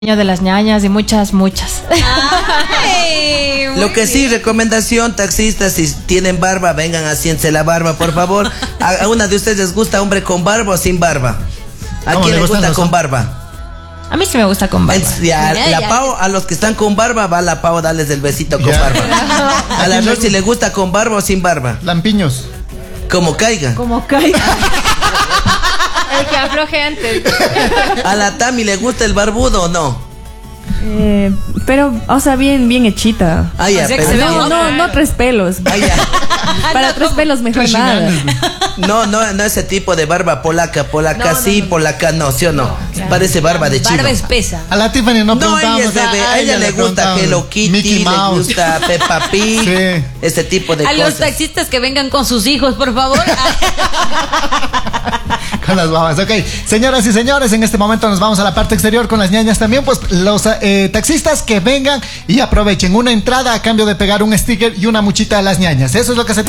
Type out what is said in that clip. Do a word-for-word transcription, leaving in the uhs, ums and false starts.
de las ñañas y muchas, muchas. Ay, Lo que sí, recomendación, taxistas, si tienen barba, vengan, haciéndose la barba, por favor. ¿A, a una de ustedes les gusta hombre con barba o sin barba? ¿A quién le gusta con barba? A mí sí me gusta con barba. Es, ya, Ya, la ya. Pau, a los que están con barba, va la Pau a darles el besito con Ya. barba. A la Rosy le gusta con barba o sin barba. Lampiños. Como caiga. Como caiga. El que afloje antes. A la Tami le gusta el barbudo o no. Eh, pero, o sea, bien, bien hechita. Ah, ya, O sea que pero se ve no, No, no, no tres pelos. ah, ya. Para tres pelos mejor nada. No, no, no ese tipo de barba polaca, polaca No, no, sí, no, no. polaca no, ¿sí o no? Parece barba de chino. Barba espesa. A la Tiffany no No, ella, preguntábamos. se ve- a ella le gusta Hello Kitty, Mickey le Mouse. gusta Peppa Pig, Sí. ese tipo de A los cosas. taxistas que vengan con sus hijos, por favor. Con las babas, ok. Señoras y señores, en este momento nos vamos a la parte exterior con las ñañas también. Pues los eh, taxistas que vengan y aprovechen una entrada a cambio de pegar un sticker y una muchita a las ñañas. Eso es lo que se tiene.